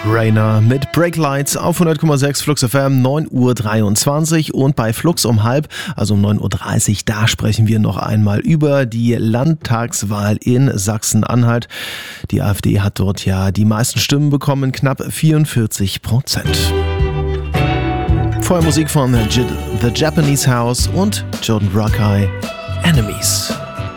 Rainer mit Breaklights auf 100,6 Flux FM, 9:23 Uhr und bei Flux um halb, also um 9:30 Uhr, da sprechen wir noch einmal über die Landtagswahl in Sachsen-Anhalt. Die AfD hat dort ja die meisten Stimmen bekommen, knapp 44%. Vorher Musik von The Japanese House und Jordan Rakei, Enemies.